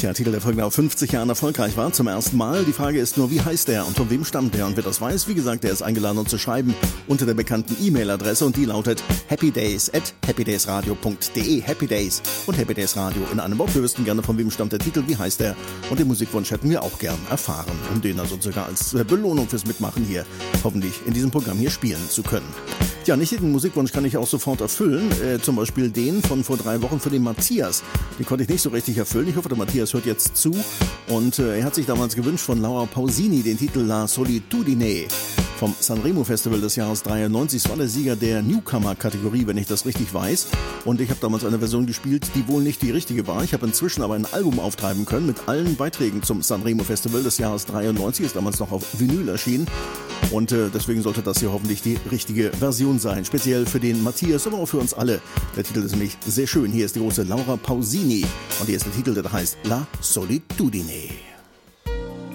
Der Titel, der vor genau 50 Jahren erfolgreich war, zum ersten Mal. Die Frage ist nur, wie heißt der und von wem stammt der? Und wer das weiß, wie gesagt, der ist eingeladen, uns zu schreiben unter der bekannten E-Mail-Adresse und die lautet happydays@happydaysradio.de. Happy Days und Happy Days Radio in einem Wort. Wir wüssten gerne, von wem stammt der Titel, wie heißt der und den Musikwunsch hätten wir auch gern erfahren, um den also sogar als Belohnung fürs Mitmachen hier hoffentlich in diesem Programm hier spielen zu können. Ja, nicht jeden Musikwunsch kann ich auch sofort erfüllen. Zum Beispiel den von vor 3 Wochen für den Matthias. Den konnte ich nicht so richtig erfüllen. Ich hoffe, der Matthias hört jetzt zu. Und er hat sich damals gewünscht von Laura Pausini den Titel La Solitudine vom Sanremo Festival des Jahres 93. Es war der Sieger der Newcomer-Kategorie, wenn ich das richtig weiß. Und ich habe damals eine Version gespielt, die wohl nicht die richtige war. Ich habe inzwischen aber ein Album auftreiben können mit allen Beiträgen zum Sanremo Festival des Jahres 93. Ist damals noch auf Vinyl erschienen. Und deswegen sollte das hier hoffentlich die richtige Version sein. Speziell für den Matthias, aber auch für uns alle. Der Titel ist nämlich sehr schön. Hier ist die große Laura Pausini. Und hier ist der Titel, der heißt La Solitudine.